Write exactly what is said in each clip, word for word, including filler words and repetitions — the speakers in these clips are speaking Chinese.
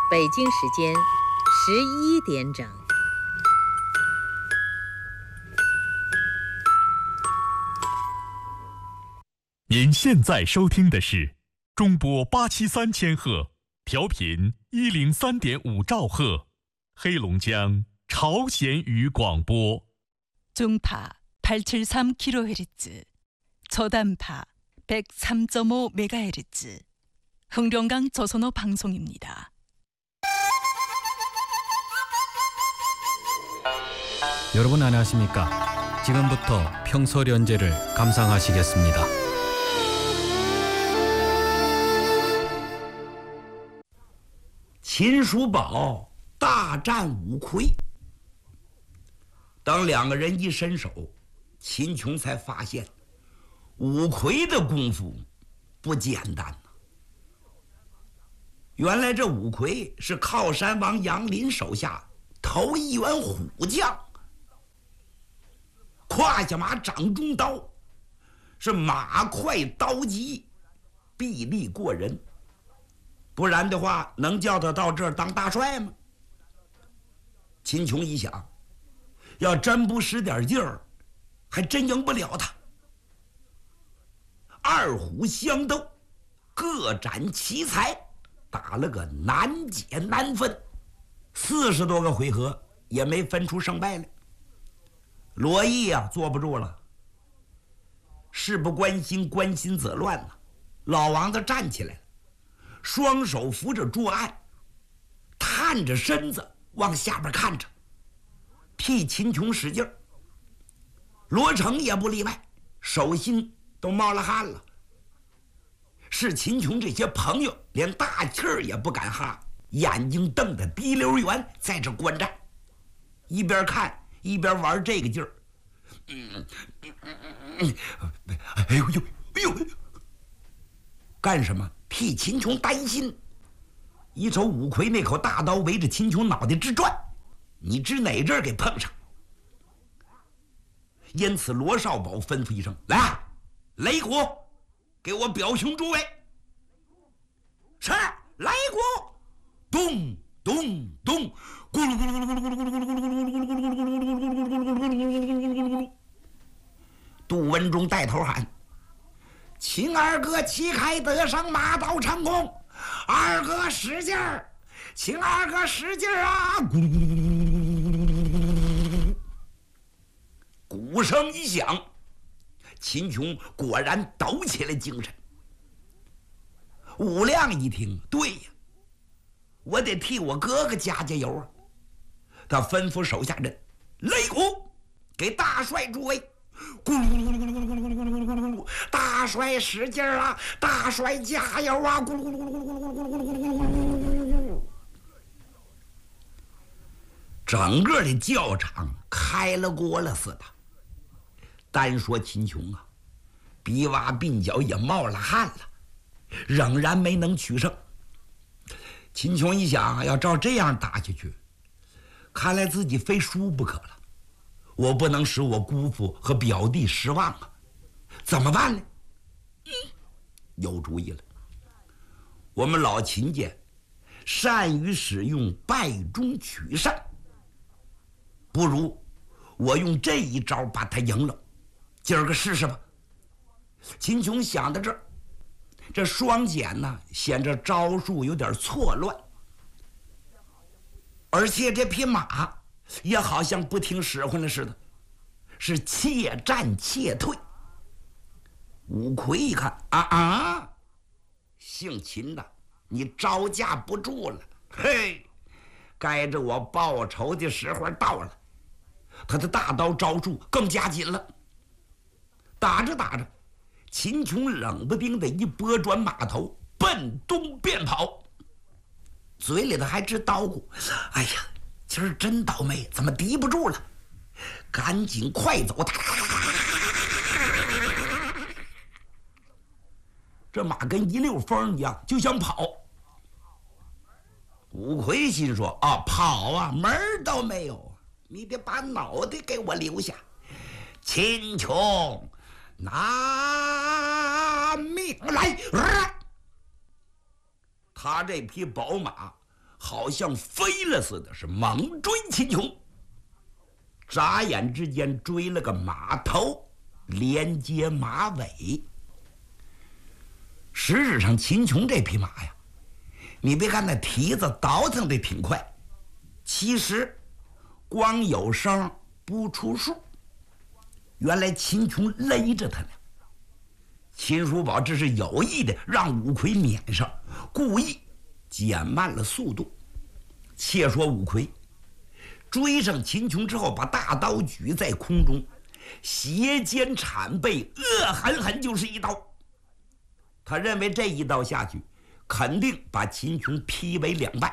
北京时间十一点整。 您现在收听的是中波八七三千赫，调频一零三点五兆赫，黑龙江朝鲜语广播。 중파 팔백칠십삼 킬로헤르츠, 저단파 백삼 점 오 메가헤르츠, 흥룡강 조선어 방송입니다. 여러분 안녕하십니까? 지금부터 평소련제를 감상하시겠습니다. 秦叔宝大战五魁。当两个人一伸手，秦琼才发现五魁的功夫不简单呐。原来这五魁是靠山王杨林手下头一员虎将，胯下马掌中刀，是马快刀急，臂力过人。不然的话，能叫他到这儿当大帅吗？秦琼一想，要真不使点劲儿，还真赢不了他。二虎相斗，各展奇才，打了个难解难分，四十多个回合也没分出胜败来。罗毅啊，坐不住了，事不关心，关心则乱呐。老王子站起来了，双手扶着桌案，探着身子往下边看着，替秦琼使劲儿。罗成也不例外，手心都冒了汗了。是秦琼这些朋友连大气儿也不敢哈，眼睛瞪得滴溜圆，在这观战，一边看一边玩这个劲儿。嗯嗯嗯嗯，哎呦呦哎呦！干什么？替秦琼担心。一瞅五魁那口大刀围着秦琼脑袋直转，你知哪阵儿给碰上？因此罗少宝吩咐一声：“来，擂鼓，给我表兄诸位。”是，擂鼓，咚咚咚，咕噜咕噜咕噜咕噜咕噜咕噜咕噜咕噜咕噜咕噜咕噜咕噜咕噜咕噜咕噜咕噜。杜文忠带头喊：“秦二哥旗开得胜，马到成功！二哥使劲儿，秦二哥使劲儿啊！”咕噜咕噜咕噜咕噜咕噜咕噜咕噜。鼓声一响，秦琼果然抖起来精神。武亮一听，对呀，我得替我哥哥加加油啊！他吩咐手下人擂鼓，给大帅诸位。咕噜咕噜咕噜咕噜咕噜咕噜咕噜咕噜咕噜，大帅使劲儿啊！大帅加油啊！咕噜咕噜咕噜咕噜咕噜咕噜咕噜咕噜咕噜咕噜。整个的教场开了锅了似的。单说秦琼啊，鼻洼鬓角也冒了汗了，仍然没能取胜。秦琼一想，要照这样打下去，看来自己非输不可了。我不能使我姑父和表弟失望啊！怎么办呢？嗯，有主意了。我们老秦家善于使用败中取胜，不如我用这一招把他赢了。今儿个试试吧。秦琼想到这儿，这双锏呢显着招数有点错乱，而且这匹马也好像不听使唤了似的，是怯战怯退。五魁一看，啊啊，姓秦的，你招架不住了，嘿，该着我报仇的时候到了。他的大刀招数更加紧了。打着打着，秦琼冷不丁的一拨转马头，奔东便跑，嘴里头还直叨咕：“哎呀，今儿真倒霉，怎么敌不住了？赶紧快走！”这马跟一溜风一样，就想跑。五魁心说：“啊，跑啊，门儿都没有啊！你得把脑袋给我留下。”秦琼拿命来！呃他这匹宝马好像飞了似的，是猛追秦琼。眨眼之间追了个马头连接马尾。实质上，秦琼这匹马呀，你别看那蹄子倒腾的挺快，其实光有声不出数。原来秦琼勒着他呢。秦叔宝这是有意的让五魁撵上，故意减慢了速度。且说五魁追上秦琼之后，把大刀举在空中，斜肩铲背，恶狠狠就是一刀。他认为这一刀下去，肯定把秦琼劈为两半。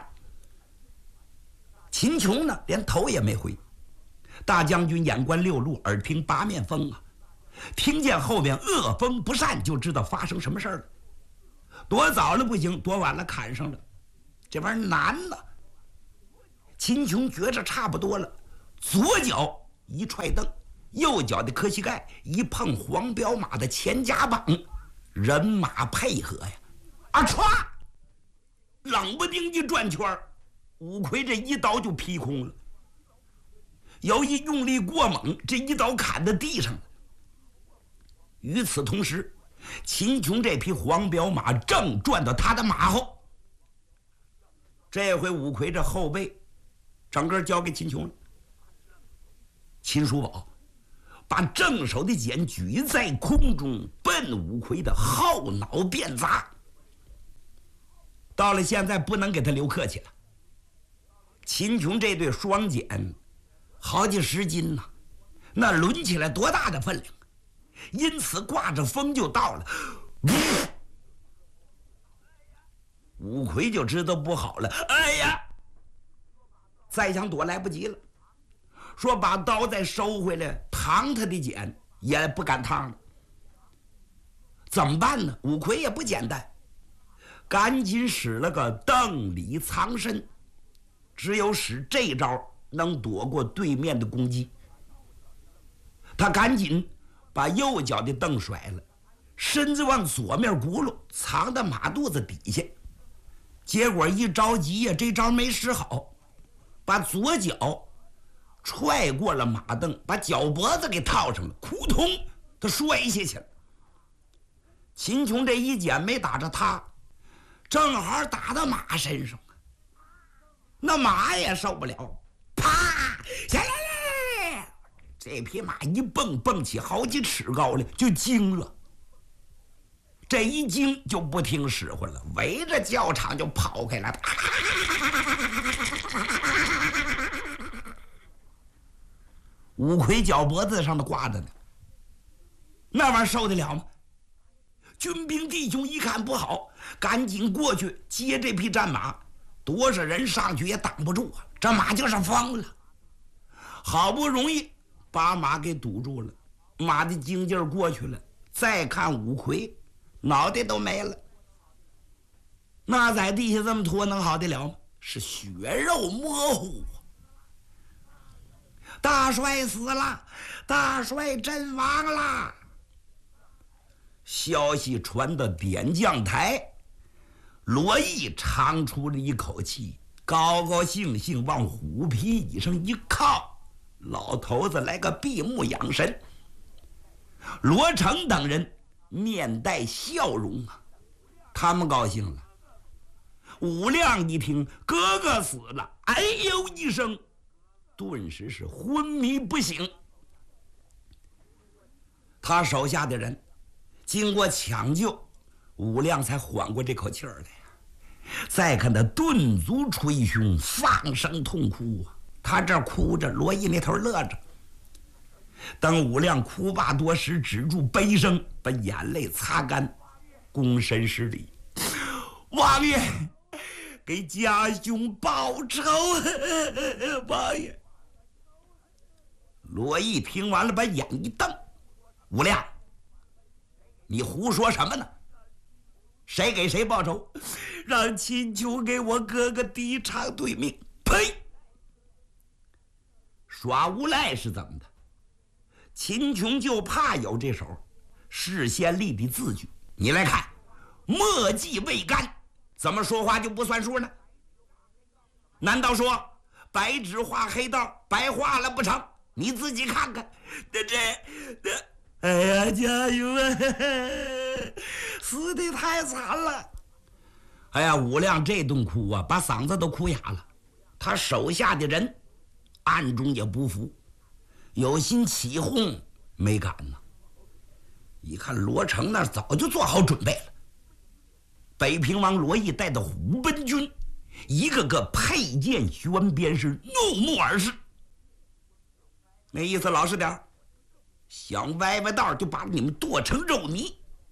秦琼呢，连头也没回。大将军眼观六路，耳听八面风啊，听见后面恶风不善，就知道发生什么事儿了。躲早了不行，躲晚了砍上了，这玩意儿难了。秦琼觉着差不多了，左脚一踹蹬，右脚的磕膝盖一碰黄骠马的前甲膀，人马配合呀，啊歘，冷不丁一转圈，五魁这一刀就劈空了。由于用力过猛，这一刀砍在地上了。与此同时，秦琼这匹黄骠马正转到他的马后。这回五魁这后背整个交给秦琼了。秦叔宝把正手的锏举在空中，奔五魁的后脑便砸。到了现在不能给他留客气了。秦琼这对双锏好几十斤呐、啊，那抡起来多大的分量，因此挂着风就到了。五魁就知道不好了，哎呀，再想躲来不及了，说把刀再收回来烫他的锏也不敢烫了。怎么办呢？五魁也不简单，赶紧使了个邓里藏身，只有使这招能躲过对面的攻击。他赶紧把右脚的蹬甩了，身子往左面轱辘，藏到马肚子底下。结果一着急呀，这招没使好，把左脚踹过了马蹬，把脚脖子给套上了，扑通，他摔下去了。秦琼这一锏没打着他，正好打到马身上，那马也受不了，啪下来来，这匹马一蹦蹦起好几尺高了，就惊了。这一惊就不听使唤了，围着教场就跑开了。五魁脚脖子上的挂着呢，那玩意儿受得了吗？军兵弟兄一看不好，赶紧过去接这匹战马，多少人上去也挡不住啊！这马就是疯了，好不容易把马给堵住了，马的精劲儿过去了，再看五魁，脑袋都没了。那在地下这么拖能好得了吗？是血肉模糊。大帅死了，大帅阵亡了。消息传到点将台，罗毅长出了一口气，高高兴兴往虎皮椅上一靠，老头子来个闭目养神。罗成等人面带笑容啊，他们高兴了。武亮一听哥哥死了，哎呦一声，顿时是昏迷不醒。他手下的人经过抢救，武亮才缓过这口气儿来呀。再看他顿足捶胸，放声痛哭啊！他这哭着，罗毅那头乐着。等武亮哭罢多时，止住悲声，把眼泪擦干，躬身施礼：“王爷，给家兄报仇！”王爷。罗毅听完了，把眼一瞪：“武亮，你胡说什么呢？谁给谁报仇？让秦琼给我哥哥抵偿对命！呸！耍无赖是怎么的？秦琼就怕有这手事先立的字据。你来看，墨迹未干，怎么说话就不算数呢？ 难道说白纸画黑道，白画了不成？你自己看看，这这这，哎呀，加油啊！死的太惨了！哎呀，武亮这顿哭啊，把嗓子都哭哑了。他手下的人暗中也不服，有心起哄没敢呢。一看罗成那早就做好准备了，北平王罗毅带的虎贲军，一个个佩剑悬鞭，是怒目而视。那意思老实点，想歪歪道就把你们剁成肉泥。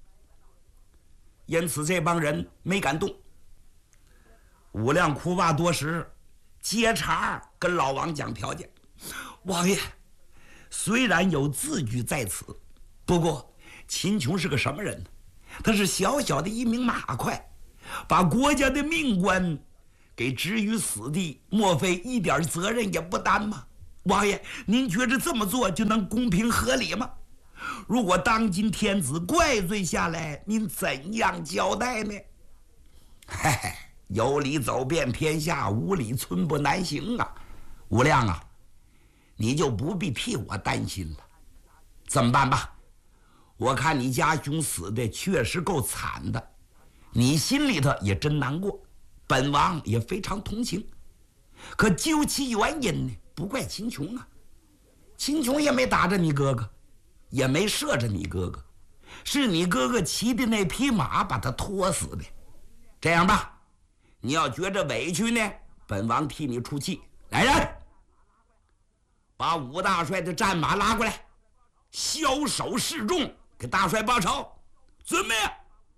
因此这帮人没敢动。武亮哭罢多时，接茬跟老王讲条件：王爷，虽然有字据在此，不过秦琼是个什么人呢？他是小小的一名马快，把国家的命官给置于死地，莫非一点责任也不担吗？王爷，您觉着这么做就能公平合理吗？如果当今天子怪罪下来，您怎样交代呢？嘿嘿，有理走遍天下，无理寸步难行啊！武亮啊，你就不必替我担心了。这么办吧，我看你家兄死的确实够惨的，你心里头也真难过，本王也非常同情。可究其原因呢，不怪秦琼啊，秦琼也没打着你哥哥，也没射着你哥哥，是你哥哥骑的那匹马把他拖死的。这样吧，你要觉着委屈呢，本王替你出气。来人，把武大帅的战马拉过来，枭首示众，给大帅报仇。遵命。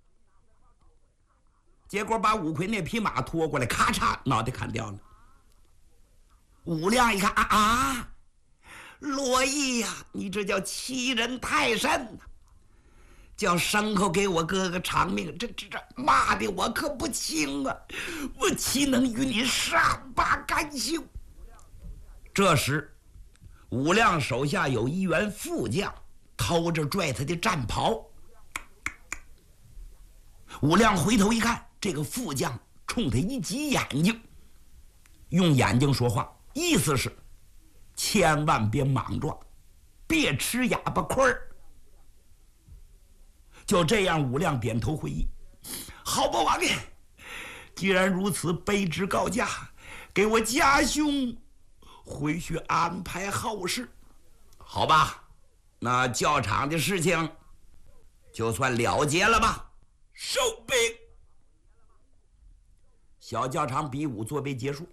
结果把武魁那匹马拖过来，咔嚓，脑袋砍掉了。武亮一看啊啊，罗毅呀，你这叫欺人太甚呐！叫牲口给我哥哥偿命，这这这骂的我可不轻啊！我岂能与你善罢甘休？这时，武亮手下有一员副将偷着拽他的战袍。武亮回头一看，这个副将冲他一挤眼睛，用眼睛说话，意思是千万别莽撞，别吃哑巴亏儿。就这样，武亮点头会意。好吧，王爷，既然如此，卑职告假，给我家兄回去安排后事。好吧，那教场的事情就算了结了吧。收兵。小教场比武作为结束。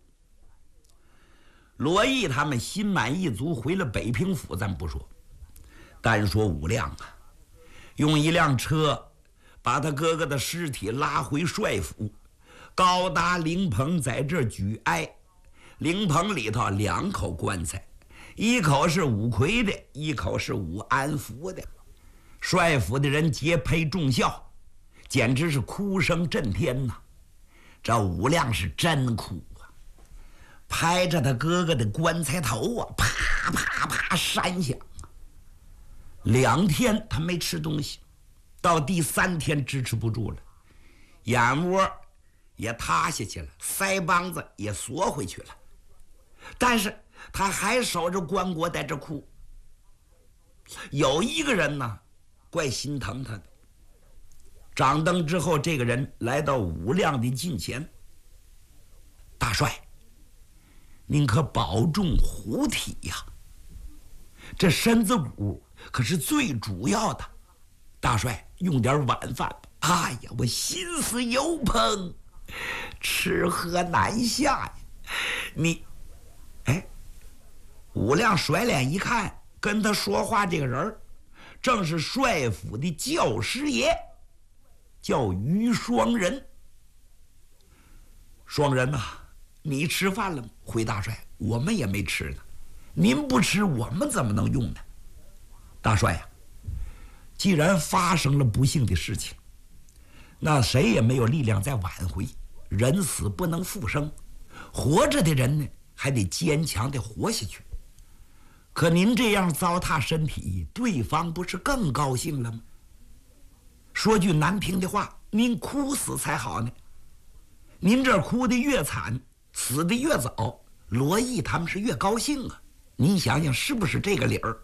罗毅他们心满意足回了北平府，咱不说，单说武亮啊，用一辆车把他哥哥的尸体拉回帅府，高达灵棚在这举哀。灵棚里头两口棺材，一口是武魁的，一口是武安福的。帅府的人皆陪众笑，简直是哭声震天呐！这武亮是真哭啊，拍着他哥哥的棺材头啊，啪啪啪山响。两天他没吃东西，到第三天支持不住了，眼窝也塌下去了，腮帮子也缩回去了，但是他还守着棺椁在这哭。有一个人呢，怪心疼他的。掌灯之后，这个人来到武亮的近前：“大帅，您可保重虎体呀！这身子骨可是最主要的。大帅用点晚饭吧。哎呀，我心思忧朋，吃喝难下呀！你，哎，武亮甩脸一看，跟他说话这个人正是帅府的教师爷，叫于双人。双人呐、啊，你吃饭了吗？回大帅，我们也没吃呢。您不吃，我们怎么能用呢？大帅呀、啊，既然发生了不幸的事情，那谁也没有力量再挽回。人死不能复生，活着的人呢，还得坚强地活下去。可您这样糟蹋身体，对方不是更高兴了吗？说句难听的话，您哭死才好呢。您这哭得越惨， 死的越早，罗毅他们是越高兴啊！你想想是不是这个理儿？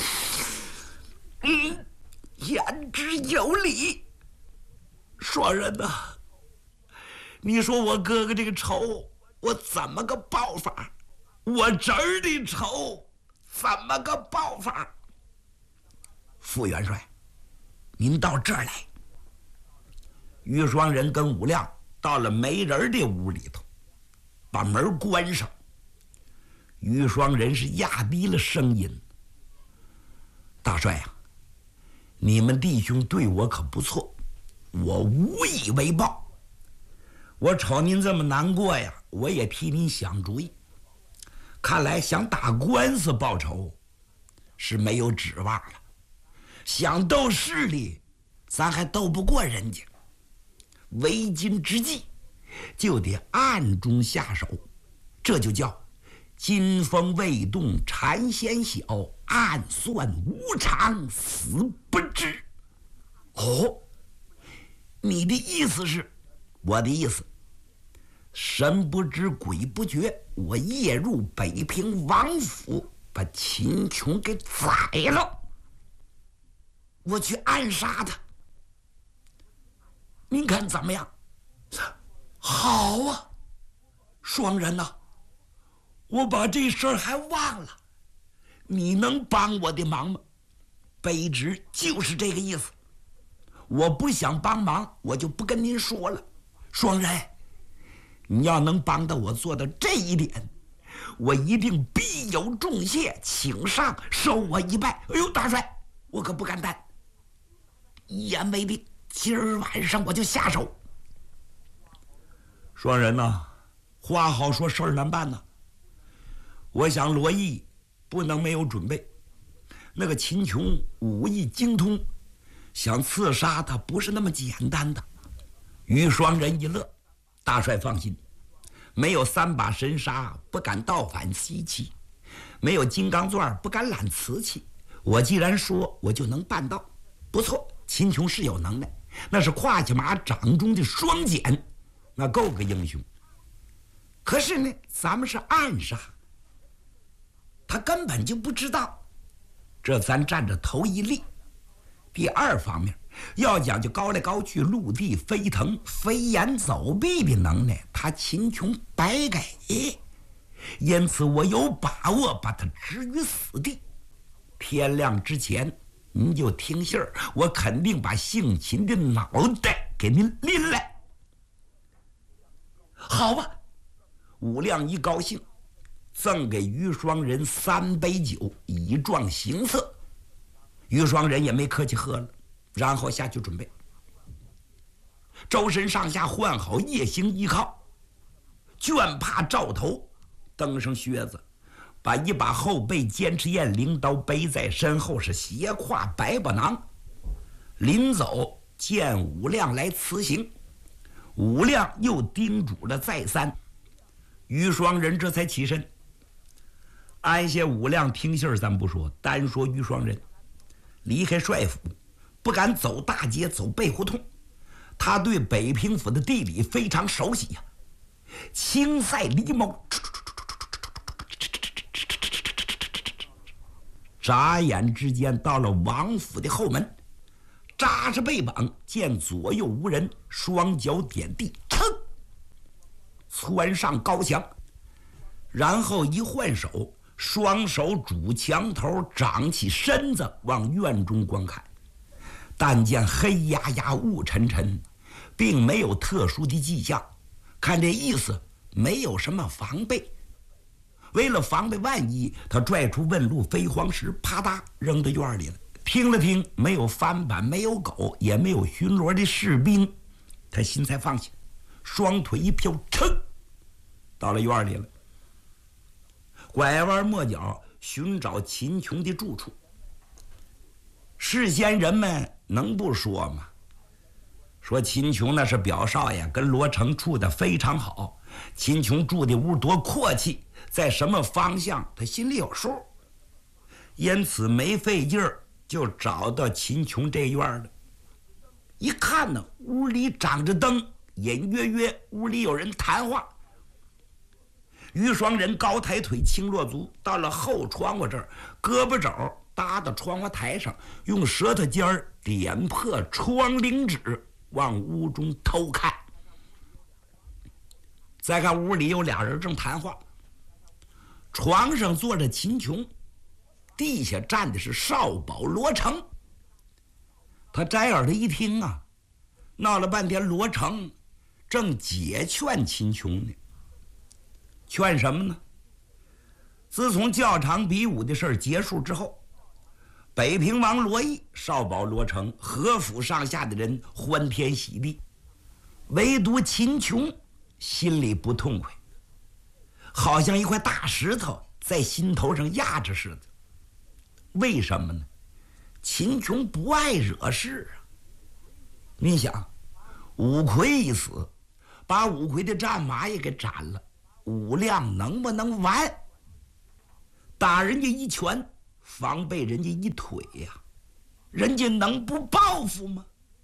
嗯，言之有理。双人呐、啊，你说我哥哥这个仇，我怎么个报法？我侄儿的仇，怎么个报法？副元帅，您到这儿来。于双人跟武亮到了没人的屋里头，把门关上。于双人是压低了声音：“大帅啊，你们弟兄对我可不错，我无以为报。我瞅您这么难过呀，我也替您想主意。看来想打官司报仇是没有指望了，想斗势力，咱还斗不过人家。为今之计，就得暗中下手，这就叫金风未动蝉先晓，暗算无常死不知。哦，你的意思是？我的意思，神不知鬼不觉，我夜入北平王府，把秦琼给宰了，我去暗杀他，您看怎么样？好啊，双人呐、啊，我把这事儿还忘了，你能帮我的忙吗？卑职就是这个意思。我不想帮忙，我就不跟您说了。双人，你要能帮到我做到这一点，我一定必有重谢，请上收我一拜。哎呦，大帅，我可不敢担。一言为定，今儿晚上我就下手。双人呐、啊，话好说，事儿难办呐。我想罗毅不能没有准备，那个秦琼武艺精通，想刺杀他不是那么简单的。于双人一乐：“大帅放心，没有三把神杀不敢倒反西岐，没有金刚钻不敢揽瓷器。我既然说，我就能办到。不错，秦琼是有能耐，那是跨骑马掌中的双锏，那够个英雄。可是呢，咱们是暗杀，他根本就不知道，这咱占着头一例。第二方面，要讲究高来高去、陆地飞腾、飞檐走壁的能耐，他秦琼白给。因此，我有把握把他置于死地。天亮之前，您就听信儿，我肯定把姓秦的脑袋给您拎来。好吧，武亮一高兴，赠给于双人三杯酒，以壮形色。于双人也没客气喝了，然后下去准备。周身上下换好夜行衣靠，绢帕罩头，蹬上靴子，把一把后背尖齿雁翎刀背在身后，是斜挎百宝囊。临走见武亮来辞行，武亮又叮嘱了再三，于双人这才起身。安些武亮听信儿咱不说，单说于双人离开帅府，不敢走大街，走背胡同。他对北平府的地理非常熟悉呀、啊，青塞狸猫，眨眼之间到了王府的后门，扎着背膀，见左右无人，双脚点地，噌，窜上高墙，然后一换手，双手拄墙头，长起身子往院中观看。但见黑压压、雾沉沉，并没有特殊的迹象，看这意思没有什么防备。为了防备万一，他拽出问路飞黄石，啪嗒扔到院里了。听了听，没有翻板，没有狗，也没有巡逻的士兵，他心才放下，双腿一飘，噌，到了院里了。拐弯抹角寻找秦琼的住处。事先人们能不说吗？说秦琼那是表少爷跟罗成处得非常好，秦琼住的屋多阔气，在什么方向他心里有数，因此没费劲儿就找到秦琼这院了。一看呢，屋里长着灯，隐约约屋里有人谈话。 于双人高抬腿，轻落足，到了后窗户这儿，胳膊肘搭到窗户台上，用舌头尖儿点破窗棂纸，往屋中偷看。再看屋里有俩人正谈话，床上坐着秦琼，地下站的是少保罗成。他摘耳朵一听啊，闹了半天，罗成正解劝秦琼呢。劝什么呢？自从教场比武的事儿结束之后，北平王罗毅、少保罗成、何府上下的人欢天喜地，唯独秦琼心里不痛快，好像一块大石头在心头上压着似的。为什么呢？秦琼不爱惹事啊。你想，五魁一死，把五魁的战马也给斩了，五亮能不能完？打人家一拳，防备人家一腿呀、啊，人家能不报复吗？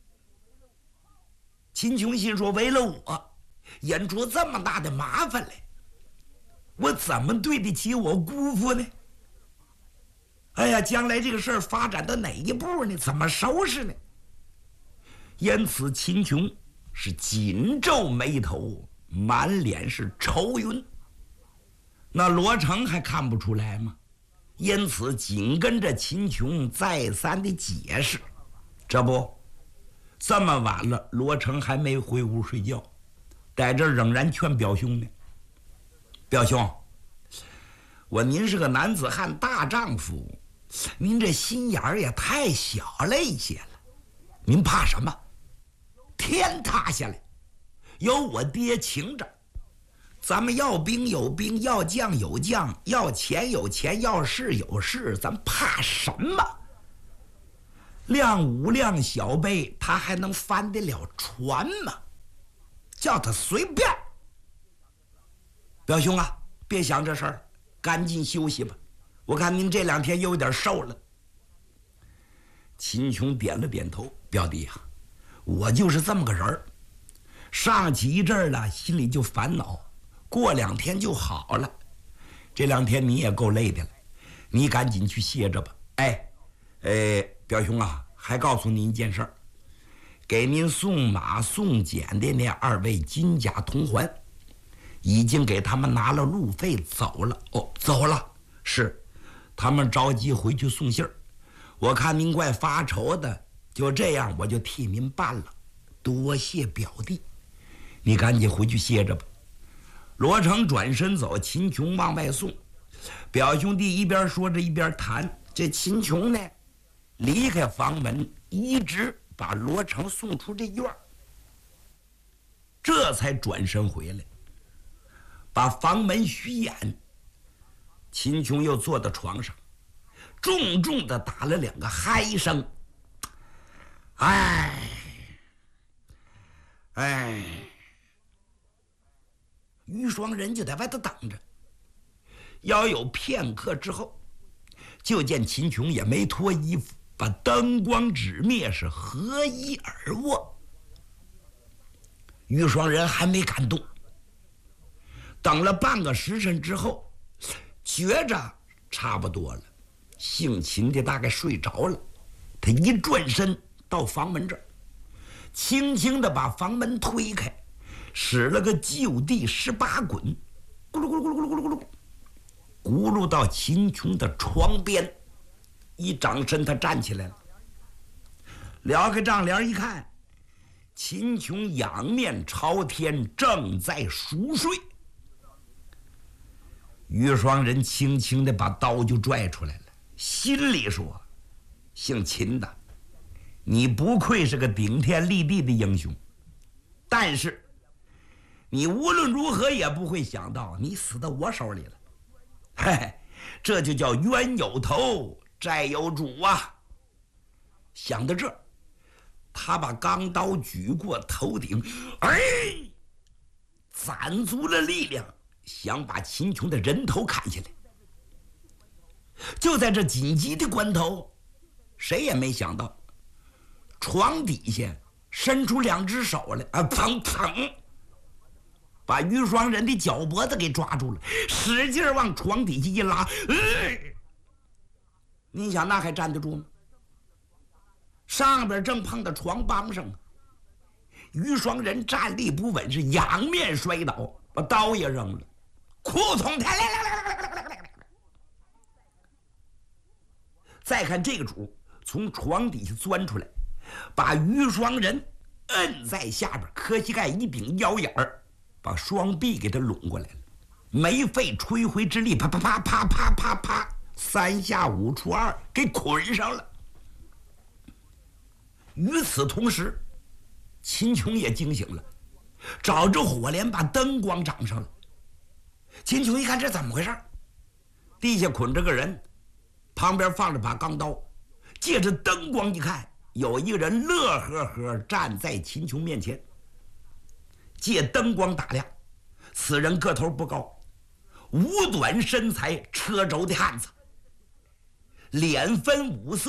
秦琼心说，为了我引出这么大的麻烦来，我怎么对得起我姑父呢？哎呀，将来这个事儿发展到哪一步呢？怎么收拾呢？因此秦琼是紧皱眉头，满脸是愁云。那罗成还看不出来吗？因此紧跟着秦琼再三的解释。这不，这么晚了，罗成还没回屋睡觉，在这仍然劝表兄呢。表兄，我您是个男子汉大丈夫，您这心眼儿也太小了一些了。您怕什么？天塌下来，有我爹擎着。咱们要兵有兵，要将有将，要钱有钱，要势有势，咱怕什么？亮五辆小辈，他还能翻得了船吗？叫他随便。表兄啊，别想这事儿，赶紧休息吧。我看您这两天又有点瘦了。秦琼点了点头，表弟啊，我就是这么个人儿，上起一阵儿了，心里就烦恼，过两天就好了。这两天你也够累的了，你赶紧去歇着吧。哎，呃，表兄啊，还告诉您一件事儿，给您送马送简的那二位金甲同环，已经给他们拿了路费走了。哦，走了，是，他们着急回去送信儿。我看您怪发愁的，就这样我就替您办了，多谢表弟。你赶紧回去歇着吧。罗成转身走，秦琼往外送。表兄弟一边说着一边谈。这秦琼呢，离开房门，一直把罗成送出这院儿，这才转身回来，把房门虚掩。秦琼又坐到床上，重重的打了两个嗨声。哎，哎，于双人就在外头等着。要有片刻之后，就见秦琼也没脱衣服，把灯光纸灭，是合衣而卧。于双人还没敢动，等了半个时辰之后，觉着差不多了，姓秦的大概睡着了，他一转身到房门这儿，轻轻地把房门推开，使了个就地十八滚，咕噜咕噜咕噜咕噜咕噜咕噜，咕噜到秦琼的床边，一掌身他站起来了，撩开帐帘一看，秦琼仰面朝天，正在熟睡。于双人轻轻地把刀就拽出来了，心里说：姓秦的，你不愧是个顶天立地的英雄，但是你无论如何也不会想到你死到我手里了。嘿，这就叫冤有头债有主啊。想到这儿，他把钢刀举过头顶，哎，攒足了力量，想把秦琼的人头砍下来。就在这紧急的关头，谁也没想到，床底下伸出两只手来，啊，砰砰， 把于双人的脚脖子给抓住了，使劲往床底下一拉。呃、你想那还站得住吗？上边正碰到床帮上，于双人站立不稳，是仰面摔倒，把刀也扔了，裤从他来来来来来来来。再看这个主从床底下钻出来，把于双人摁在下边，磕膝盖一柄腰眼儿，把双臂给他拢过来了，没费吹灰之力，啪啪啪啪啪啪啪，三下五除二给捆上了。与此同时，秦琼也惊醒了，找着火镰把灯光长上了。秦琼一看这怎么回事，地下捆着个人，旁边放着把钢刀，借着灯光一看，有一个人乐呵呵站在秦琼面前。借灯光打量，此人个头不高，五短身材，车轴的汉子，脸分五色。